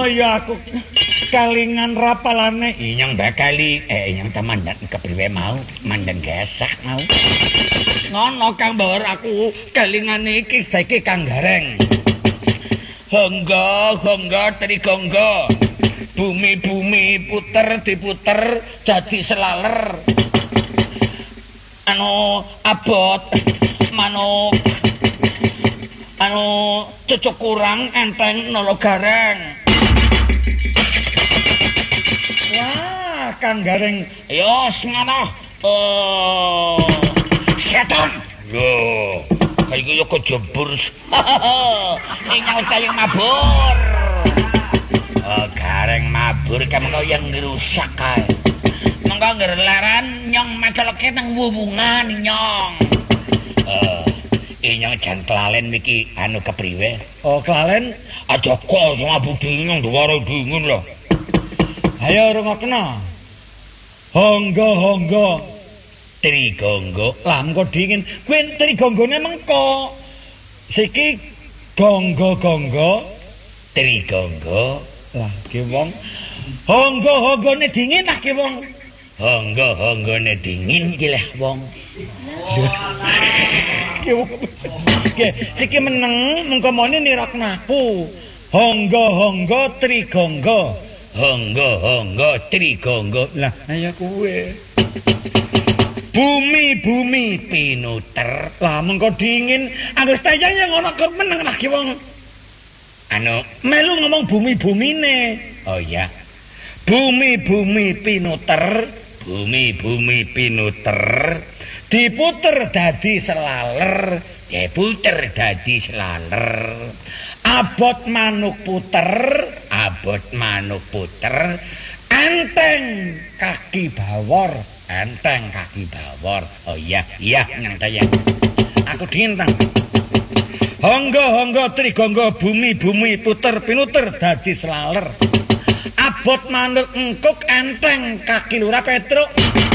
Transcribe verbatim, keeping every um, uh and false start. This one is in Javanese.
ya aku kalingan rapalane inyong bakali eh inyong temandan kepriwe mau mandan gesah mau ngono Kang Bawor aku kalingane iki saiki Kang Gareng honggo honggo trigonggo bumi-bumi puter diputer jadi selaler anu abot manuk anu cucuk kurang enteng nolo gareng. Wah Kang Gareng yo ngono oh setan yo kaya yo kejebur ingkang cayeng mabur oh Gareng mabur kamu yang ngerusak kae mengko ngerlaran nyong maceleke nang wuwungan nyong eh inyong jan kelalen miki anu kepriwe oh kelalen aja kok sama budi nyong duwara dingin lho ayo rungokna honggo honggo trigonggo lah mengko dingin kuwi trigonggone mengko siki gonggo gonggo trigonggo lah ki wong honggo honggone dingin lah ki wong honggo honggone dingin iki leh wong ki wong ki siki meneng mengko mone niraknaku honggo honggo trigonggo honggo honggo trigonggo lah ayo kuwe bumi-bumi pinuter lah mengko dingin anggere tayang yang ngono kok meneng lagi wong anu melu ngomong bumi-bumine oh ya bumi-bumi pinuter bumi-bumi pinuter diputer dadi selaler diputer dadi selaler abot manuk puter abot manuk puter enteng kaki bawor enteng kaki bawor oh iya iya nyang tayang aku dingin tang honggo honggo trigonggo bumi bumi puter pinuter dadi selaler abot manuk engkuk enteng kaki lurah petruk